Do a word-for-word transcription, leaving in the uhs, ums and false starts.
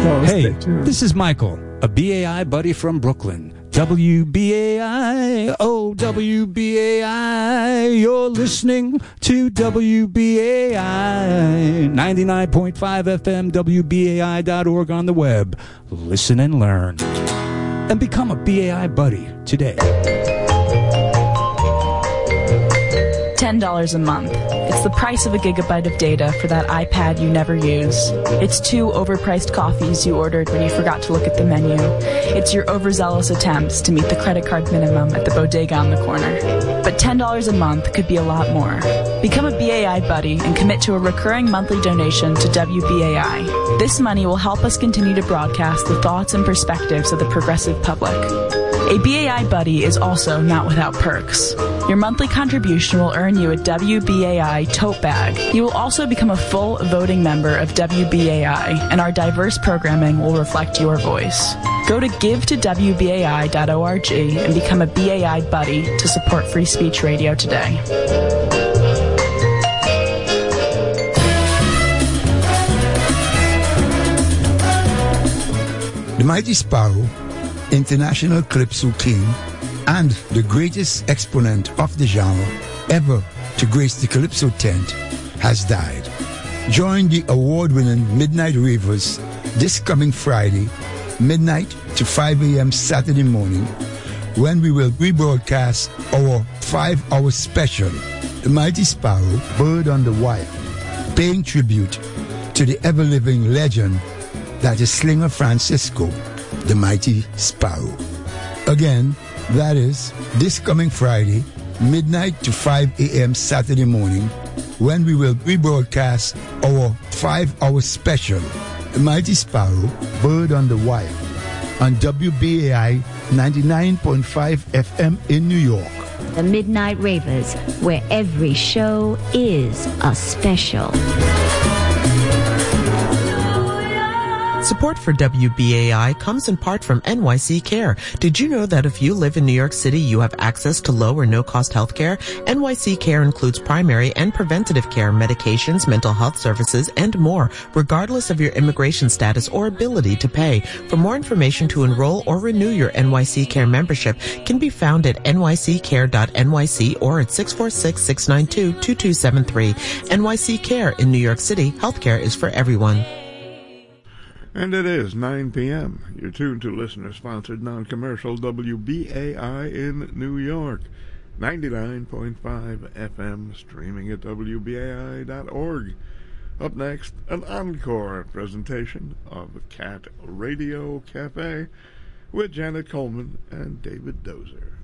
Well, hey, this is Michael, a B A I buddy from Brooklyn. W B A I, oh, W B A I, you're listening to W B A I, ninety-nine point five F M, W B A I dot org on the web. Listen and learn. And become a B A I buddy today. ten dollars a month. It's the price of a gigabyte of data for that iPad you never use. It's two overpriced coffees you ordered when you forgot to look at the menu. It's your overzealous attempts to meet the credit card minimum at the bodega on the corner. But ten dollars a month could be a lot more. Become a B A I buddy and commit to a recurring monthly donation to W B A I. This money will help us continue to broadcast the thoughts and perspectives of the progressive public. A B A I buddy is also not without perks. Your monthly contribution will earn you a W B A I tote bag. You will also become a full voting member of W B A I, and our diverse programming will reflect your voice. Go to give to W B A I dot org and become a B A I buddy to support free speech radio today. The Mighty Sparrow, international calypso king, and the greatest exponent of the genre ever to grace the calypso tent, has died. Join the award-winning Midnight Ravers this coming Friday, midnight to five a.m. Saturday morning, when we will rebroadcast our five-hour special, The Mighty Sparrow, Bird on the Wire, paying tribute to the ever-living legend that is Slinger Francisco, the Mighty Sparrow. Again, that is this coming Friday, midnight to five a.m. Saturday morning, when we will rebroadcast our five-hour special, The Mighty Sparrow, Bird on the Wire, on W B A I ninety-nine point five F M in New York. The Midnight Ravers, where every show is a special. Support for W B A I comes in part from N Y C Care. Did you know that if you live in New York City, you have access to low or no-cost health care? N Y C Care includes primary and preventative care, medications, mental health services, and more, regardless of your immigration status or ability to pay. For more information to enroll or renew your N Y C Care membership can be found at N Y C care dot N Y C or at six four six, six nine two, two two seven three. N Y C Care in New York City, healthcare is for everyone. And it is nine p.m. You're tuned to listener-sponsored non-commercial W B A I in New York, ninety-nine point five F M, streaming at W B A I dot org. Up next, an encore presentation of Cat Radio Cafe with Janet Coleman and David Dozer.